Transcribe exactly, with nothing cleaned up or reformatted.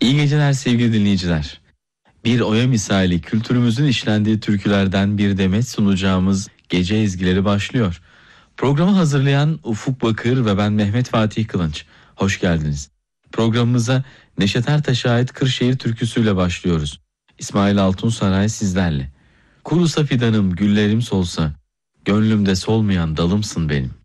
İyi geceler sevgili dinleyiciler. Bir oya misali kültürümüzün işlendiği türkülerden bir demet sunacağımız gece ezgileri başlıyor. Programı hazırlayan Ufuk Bakır ve ben Mehmet Fatih Kılınç. Hoş geldiniz. Programımıza Neşet Ertaş'a ait Kırşehir türküsüyle başlıyoruz. İsmail Altunsaray sizlerle. Kurusa fidanım, güllerim solsa, gönlümde solmayan dalımsın benim.